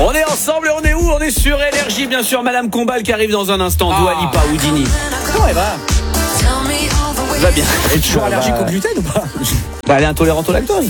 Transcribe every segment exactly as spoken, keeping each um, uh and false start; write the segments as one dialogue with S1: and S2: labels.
S1: On est ensemble et on est où? On est sur Énergie, bien sûr. Madame Combal qui arrive dans un instant. Ah. Dua Lipa, Houdini.
S2: Comment elle va?
S1: Elle va bien.
S2: Elle est toujours
S1: Ah,
S2: allergique
S1: bah...
S2: au gluten ou pas?
S1: Bah, elle est intolérante au lactose.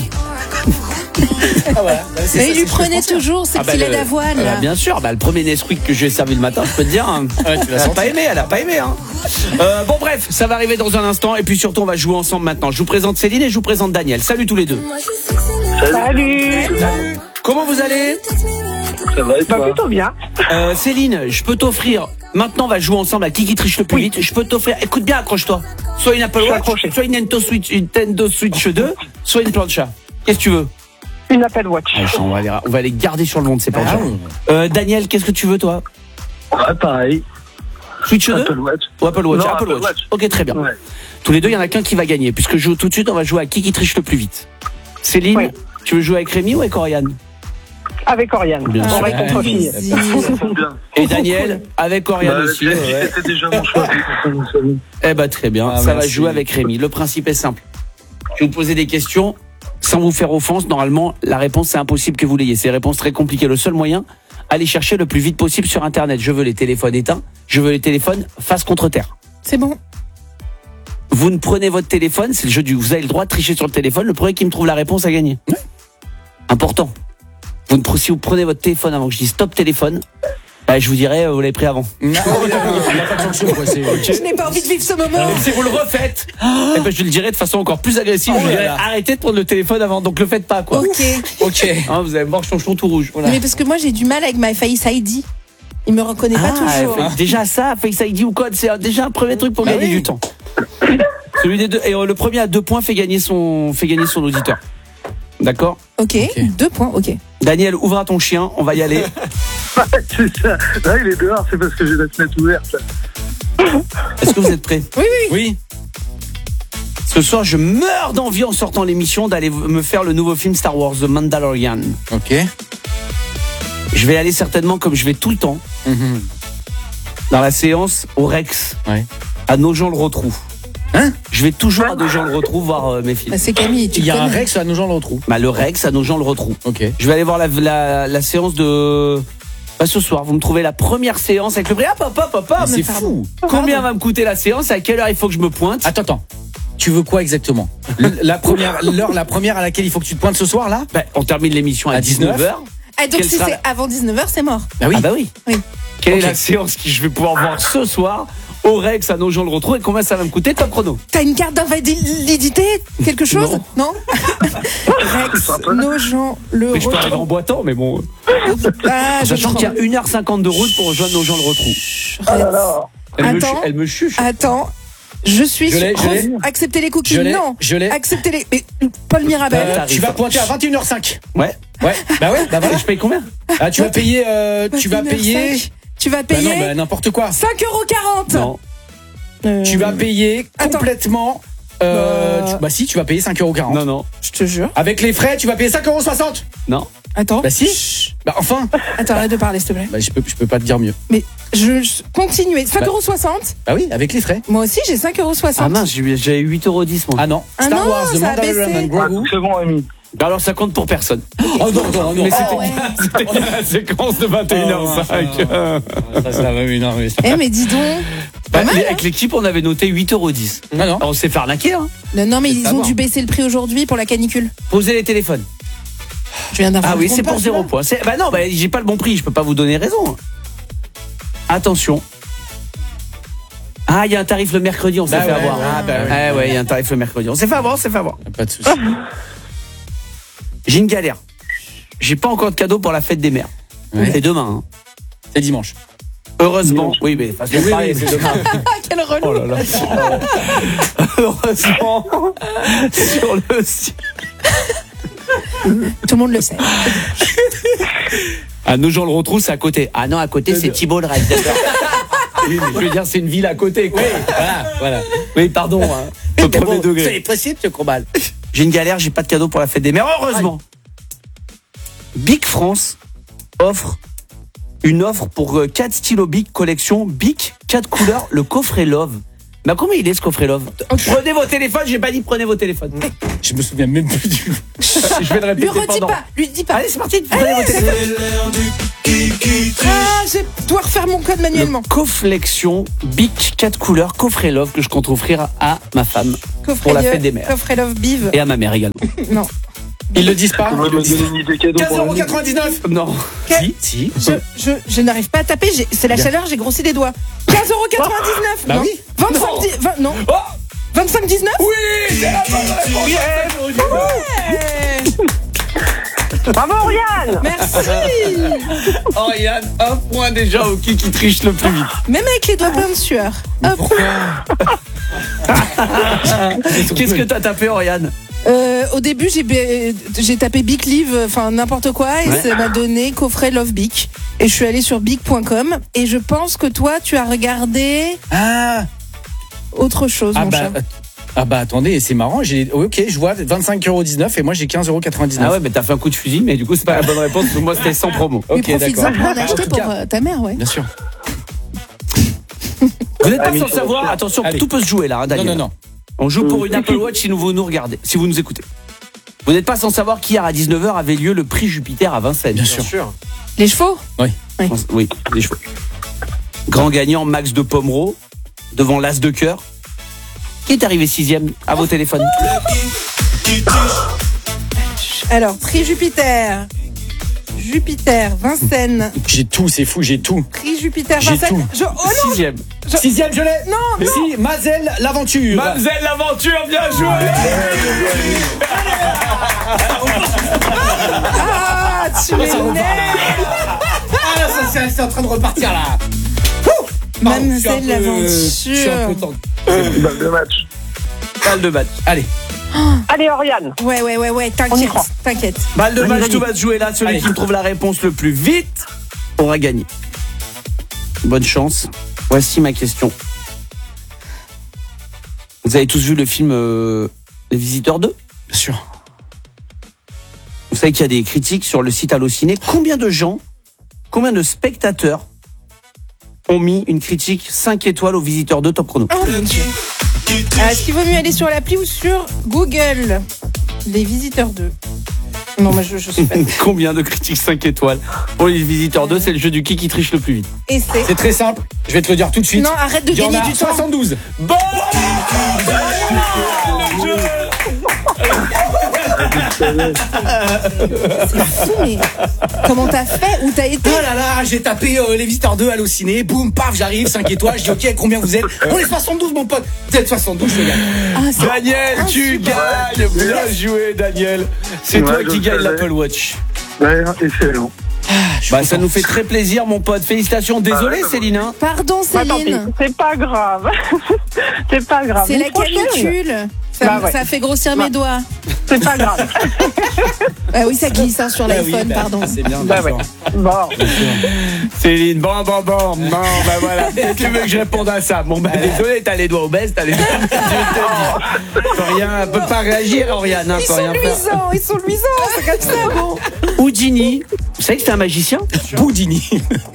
S3: Ah ouais. C'est Mais ça, il lui prenait toujours ses ah petits bah laits d'avoine.
S1: Bah bien sûr, bah, le premier Nesquik que j'ai servi le matin, je peux te dire. Hein, ouais, tu l'as elle a pas aimé, elle a pas aimé. Hein. Euh, bon bref, ça va arriver dans un instant et puis surtout on va jouer ensemble maintenant. Je vous présente Céline et je vous présente Daniel. Salut tous les deux.
S4: Salut.
S1: Salut. Comment vous allez?
S4: Ça va et toi? Bah, plutôt bien.
S1: Euh, Céline, je peux t'offrir. Maintenant, on va jouer ensemble à qui qui triche le plus oui. vite. Je peux t'offrir. Écoute bien, accroche-toi. Soit une Apple Watch, soit une Nintendo Switch, une Nintendo Switch deux, soit une plancha. Qu'est-ce que tu veux?
S4: Une Apple Watch.
S1: Ah, on, va les, on va les garder sur le long de ces planchas. Ah, euh, Daniel, qu'est-ce que tu veux, toi?
S4: Ouais, pareil.
S1: Switch deux
S4: Apple Watch.
S1: Ou Apple Watch?
S4: Non,
S1: Apple,
S4: Apple
S1: Watch.
S4: Watch.
S1: Ok, très bien. Ouais. Tous les deux, il y en a qu'un qui va gagner. Puisque je joue tout de suite, on va jouer à qui qui triche le plus vite. Céline, oui. Tu veux jouer avec Rémi ou avec Oriane?
S4: Avec Oriane.
S1: Bien
S4: sûr.
S1: Avec
S4: ton profil.
S1: Et Daniel, avec Oriane bah, aussi.
S4: Ouais. C'était déjà mon choix.
S1: Eh bah très bien, ah, ça merci. Va jouer avec Rémi. Le principe est simple. Je vais vous poser des questions sans vous faire offense. Normalement, la réponse, c'est impossible que vous l'ayez. C'est une réponse très compliquée. Le seul moyen, allez chercher le plus vite possible sur Internet. Je veux les téléphones éteints. Je veux les téléphones face contre terre.
S3: C'est bon.
S1: Vous ne prenez votre téléphone, c'est le jeu du... Vous avez le droit de tricher sur le téléphone. Le premier qui me trouve la réponse a gagné. Ouais. Important. Vous ne, si vous prenez votre téléphone avant que je dise stop téléphone, bah, je vous dirai, euh, vous l'avez pris avant. Non,
S3: il n'y a pas de sanction. Quoi, c'est... Okay. Je n'ai pas envie de vivre ce moment.
S1: Si vous le refaites, oh. eh ben, je le dirai de façon encore plus agressive. Oh, je vous dirai, arrêtez de prendre le téléphone avant. Donc, le faites pas, quoi.
S3: Ok.
S1: Ok. Hein, vous allez voir chanchon tout rouge. Voilà.
S3: Mais parce que moi, j'ai du mal avec ma Face I D. Il me reconnaît ah, pas toujours.
S1: Ah. Déjà, ça, Face I D ou code, c'est déjà un premier truc pour bah gagner oui. du temps. Celui des deux, et euh, le premier à deux points fait gagner son, fait gagner son auditeur. D'accord?
S3: Ok, okay. Deux points, ok.
S1: Daniel, ouvre à ton chien, on va y aller.
S4: C'est ça. Là, il est dehors, c'est parce que j'ai la fenêtre ouverte.
S1: Est-ce que vous êtes prêts?
S3: Oui, oui.
S1: Oui. Ce soir, je meurs d'envie en sortant l'émission d'aller me faire le nouveau film Star Wars, The Mandalorian.
S2: Ok.
S1: Je vais aller certainement, comme je vais tout le temps, mm-hmm. dans la séance au Rex,
S2: ouais.
S1: à Nogent-le-Rotrou. Hein? Je vais toujours à Nogent-le-Rotrou voir euh, mes films.
S3: Ah, c'est Camille, tu
S2: Il y a
S3: connais.
S2: un Rex à Nogent-le-Rotrou.
S1: Bah, le Rex à Nogent-le-Rotrou.
S2: Ok.
S1: Je vais aller voir la, la, la séance de... Bah, ce soir, vous me trouvez la première séance avec le prix. Hop, hop, hop, hop, hop.
S2: C'est fou.
S1: Combien va me coûter la séance? À quelle heure il faut que je me pointe?
S2: Attends, attends. Tu veux quoi exactement? La première, l'heure, la première à laquelle il faut que tu te pointes ce soir, là?
S1: Bah, on termine l'émission à, à dix-neuf heures.
S3: Ah, donc si c'est la... avant dix-neuf heures, c'est mort.
S1: Bah oui. Ah bah oui.
S3: Oui.
S1: Quelle okay. est la séance que je vais pouvoir voir ce soir au Rex à Nogent-le-Rotrou et combien ça va me coûter? Top chrono.
S3: T'as une carte d'invalidité? Quelque chose? Non, non. Rex, Nogent-le-Rotrou.
S1: Mais je peux arriver en boitant, mais bon. Ah, Sachant qu'il y a une heure cinquante de route pour rejoindre Nogent-le-Rotrou.
S4: Alors.
S1: Elle,
S3: Attends,
S1: me, elle me chuche.
S3: Attends. Je suis
S2: je
S3: sur... Accepter les cookies.
S2: Je l'ai,
S3: non.
S2: Je l'ai.
S3: Accepter les... Mais, Paul Mirabel.
S2: Euh, tu vas pointer à vingt et une heures cinq.
S1: Ouais.
S2: Ouais. Bah ouais. Bah voilà.
S1: Je paye combien?
S2: Ah, tu vas payer... Euh, tu vas payer...
S3: Tu vas payer...
S2: Bah non, bah n'importe quoi.
S3: cinq euros quarante.
S2: Non. Euh... Tu vas payer complètement... Euh, euh... Tu, bah si, tu vas payer cinq euros quarante.
S1: Non, non.
S3: Je te jure.
S2: Avec les frais, tu vas payer cinq euros soixante.
S1: Non.
S3: Attends.
S2: Bah si. Chut. Bah enfin.
S3: Attends, arrête de parler, s'il te plaît.
S2: Bah je peux, je peux pas te dire mieux.
S3: Mais je, je continue. cinq euros soixante.
S2: Bah oui, avec les frais.
S3: Moi aussi, j'ai cinq euros soixante.
S1: Ah mince, j'ai huit euros dix, moi.
S2: Ah non.
S3: Ah
S2: Star
S3: non,
S2: Wars, The Mandalorian and Grogu.
S4: C'est bon, Ami.
S1: Bah alors ça compte pour personne.
S2: Oh non, non, non.
S1: Mais c'était,
S3: oh, ouais.
S1: c'était la séquence de vingt et une heures cinq.
S2: Oh, ça, ça va, oui, non, mais ça...
S3: Eh, mais dis donc.
S1: Bah,
S3: mal,
S1: les,
S3: hein.
S1: avec l'équipe, on avait noté huit euros dix.
S2: Non, non.
S1: On s'est fait arnaquer, hein.
S3: Non, non, mais
S2: c'est
S3: ils ont dû baisser le prix aujourd'hui pour la canicule.
S1: Posez les téléphones.
S3: Je viens d'avoir
S1: Ah oui, c'est pour zéro point. C'est... Bah non, bah, j'ai pas le bon prix, je peux pas vous donner raison. Attention. Ah, il y a un tarif le mercredi, on s'est bah fait ouais, avoir.
S2: Ah, bah
S1: ouais, ah, ouais, il y a un tarif le mercredi. On s'est fait avoir, on s'est fait avoir.
S2: Pas de soucis.
S1: J'ai une galère. J'ai pas encore de cadeau pour la fête des mères. Ouais. C'est demain. Hein.
S2: C'est dimanche.
S1: Heureusement. Oui, mais enfin, c'est
S2: oui,
S1: pareil,
S2: oui,
S1: c'est demain.
S3: Quel relou.
S1: Oh là là. Heureusement. Sur le site.
S3: Tout le monde le sait.
S1: À Nogent-le-Rotrou, c'est à côté. Ah non, à côté, c'est Thibault le réalisateur. Oui, mais je veux dire, c'est une ville à côté, quoi.
S2: Oui, voilà, voilà.
S1: Oui, pardon. Hein. Au premier degré.
S2: C'est possible, ce combat.
S1: J'ai une galère, j'ai pas de cadeau pour la fête des mères. Heureusement. Bic France offre une offre pour quatre stylos Bic collection Bic, quatre couleurs, le coffret Love. Mais combien il est ce coffret Love? Prenez vos téléphones, j'ai pas dit prenez vos téléphones.
S2: Je me souviens même plus du. Je vais le répéter
S3: Lui redis
S2: pendant.
S3: pas, lui dis pas.
S1: Allez, c'est parti, prenez vos téléphones.
S3: Ah, je dois refaire mon code manuellement.
S1: Le Coflexion Bic quatre couleurs coffret Love que je compte offrir à ma femme
S3: Coffret
S1: pour la
S3: Love-
S1: fête des mères.
S3: Coffret Love Biv.
S1: Et à ma mère également.
S3: Non.
S2: Ils le disent pas.
S4: On va me donner une idée cadeau
S2: quinze
S4: pour
S2: euros
S4: la nuit.
S2: quatre-vingt-dix-neuf.
S1: Non.
S2: Si, si.
S3: Je, je, je n'arrive pas à taper, j'ai- c'est la chaleur, j'ai grossi les doigts. quinze euros quatre-vingt-dix-neuf.
S2: Bah
S3: non.
S2: oui.
S3: vingt-cinq,
S1: Non.
S3: dix- vingt non.
S1: Oh
S3: vingt-cinq dix-neuf.
S1: oui, c'est la bonne réponse.
S3: Ouais.
S5: Bravo, Oriane.
S3: Merci.
S1: Oriane, un point déjà au qui qui triche le plus vite.
S3: Même avec les doigts pleins de sueur. Hop.
S1: Qu'est-ce que t'as tapé, Oriane?
S3: Euh, au début, j'ai, bé- j'ai tapé Bic Live, enfin n'importe quoi, et
S1: Ouais.
S3: ça m'a donné coffret Love Bic. Et je suis allée sur bic point com, et je pense que toi, tu as regardé
S2: Ah.
S3: autre chose,
S2: Ah
S3: mon
S2: bah.
S3: chat.
S2: Ah bah attendez, c'est marrant. J'ai. Ok, je vois vingt-cinq euros dix-neuf et moi j'ai quinze euros quatre-vingt-dix-neuf.
S1: Ah ouais, mais t'as fait un coup de fusil, mais du coup, c'est pas la bonne réponse. Parce que moi, c'était sans promo.
S3: Mais
S2: Ok,
S3: profites-en
S2: d'accord.
S3: pour en
S2: En
S3: acheter
S2: tout
S3: pour
S2: cas.
S3: euh, ta mère, ouais.
S2: Bien sûr.
S1: Vous n'êtes pas
S4: Allez,
S1: sans
S4: ça
S1: savoir,
S4: va.
S1: attention,
S2: Allez.
S1: tout peut se jouer là, hein,
S2: Non,
S1: Daniel.
S2: non, non.
S1: On joue pour une Apple Watch si vous nous regardez, si vous nous écoutez. Vous n'êtes pas sans savoir qu'hier à dix-neuf heures avait lieu le prix Jupiter à Vincennes.
S2: Bien sûr.
S3: Les chevaux.
S1: Oui, les chevaux. Grand gagnant, Max de Pomereau, devant l'As de cœur. Qui est arrivé sixième à vos téléphones?
S3: Alors, prix Jupiter. Jupiter, Vincennes.
S2: J'ai tout, c'est fou, j'ai tout.
S3: Prix Jupiter,
S2: J'ai
S3: Vincennes.
S2: tout.
S3: Je, oh non,
S1: Sixième.
S3: Je-
S2: Sixième, je l'ai.
S3: non,
S2: Mais
S3: non.
S2: si, Mazel, l'aventure.
S1: Mademoiselle l'aventure, bien joué.
S3: Ah, tu
S2: Ça repart,
S3: m'énerves.
S2: Ah là, ça, c'est- c'est en train de repartir là.
S3: Mademoiselle
S2: Pardon, je suis un peu- Je suis un peu
S3: l'aventure.
S2: tendu.
S4: Balle de match.
S1: Balle de match.
S2: Allez.
S5: Allez, Oriane.
S3: Ouais, ouais, ouais, ouais,
S5: On y
S3: t'inquiète,
S5: croit.
S3: t'inquiète.
S1: Balle de
S5: Vas-y,
S1: match,
S5: vas-y.
S1: tout va se jouer là. Celui
S2: Allez.
S1: qui me trouve la réponse le plus vite aura gagné. Bonne chance. Voici ma question. Vous avez tous vu le film euh, Les Visiteurs deux?
S2: Bien sûr.
S1: Vous savez qu'il y a des critiques sur le site Allociné. Combien de gens, combien de spectateurs ont mis une critique cinq étoiles aux Visiteurs deux Top Chrono?
S3: Oh mon Dieu. Ah, est-ce qu'il vaut mieux aller sur l'appli ou sur Google? Les visiteurs deux. Non, moi je, je suis pas.
S1: Combien de critiques cinq étoiles pour les Visiteurs deux? C'est le jeu du qui qui triche le plus vite.
S3: Et c'est.
S2: C'est très simple. Je vais te le dire tout de suite.
S3: Non, arrête de
S2: Il y en
S3: gagner
S2: a
S3: du temps.
S2: soixante-douze.
S1: Bon,
S3: C'est fou, mais. Comment t'as fait? Où t'as été?
S2: Oh là là, j'ai tapé euh, les visiteurs deux Allociné, boum, paf, j'arrive, cinq étoiles, je dis ok, combien vous êtes? On est soixante-douze mon pote. Vous êtes soixante-douze, je gagne.
S3: Ah, c'est-
S1: Daniel, tu gagnes. Bien joué, Daniel. C'est
S4: Ouais,
S1: toi
S4: je
S1: qui
S4: le
S1: gagne
S4: savais.
S1: l'Apple Watch.
S4: Ouais, excellent.
S1: Bah, ça nous fait très plaisir, mon pote. Félicitations. Désolé, Céline. hein.
S3: Pardon,
S5: Bah, tant pis.
S3: Céline.
S5: C'est pas grave. C'est pas grave.
S3: C'est
S5: Une
S3: la
S5: prochaine.
S3: canicule. Ça,
S5: Bah ouais.
S3: ça fait grossir mes doigts.
S5: C'est pas grave.
S3: Ah oui, ça glisse hein, sur
S2: Bah oui,
S3: l'iPhone,
S2: bah,
S3: pardon.
S2: C'est bien,
S5: Bah ouais.
S2: d'accord.
S5: Bon.
S1: Céline, bon, bon, bon. Non, bah voilà. Tu veux que je réponde à ça? Bon, bah désolé, t'as les doigts obèses, t'as les doigts. Tu peux rien, peut pas réagir, Oriane. Hein,
S3: Ils
S1: peut
S3: sont
S1: rien faire.
S3: luisants, ils sont luisants, c'est comme ça, bon.
S1: Houdini. Vous savez que c'est un magicien?
S2: Boudini.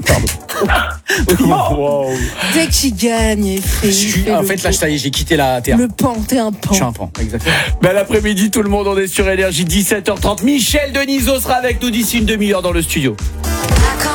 S1: Wow.
S3: Dès qu'il gagne, il fait.
S2: Je
S3: il
S2: suis-
S3: fait
S2: En
S3: le
S2: fait, là,
S3: beau.
S2: ça y est, j'ai quitté la terre.
S3: Le pan, t'es un
S2: Je suis
S3: pan.
S2: un pan, exactement.
S1: Bel après-midi, tout le monde, on est sur Énergie, dix-sept heures trente. Michel Denisot sera avec nous d'ici une demi-heure dans le studio.